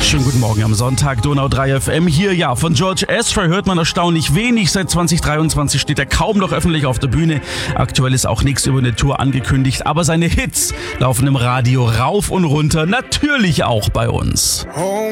Schönen guten Morgen am Sonntag, Donau 3 FM. Hier, ja, von George Ezra hört man erstaunlich wenig. Seit 2023 steht er kaum noch öffentlich auf der Bühne. Aktuell ist auch nichts über eine Tour angekündigt, aber seine Hits laufen im Radio rauf und runter, natürlich auch bei uns.